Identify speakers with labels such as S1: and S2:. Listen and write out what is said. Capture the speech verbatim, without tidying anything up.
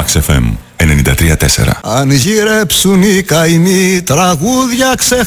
S1: Max εφ εμ ενενήντα τρία τέσσερα.
S2: Αν γυρέψουν οι καημοί, τραγούδια ξεχάσματα.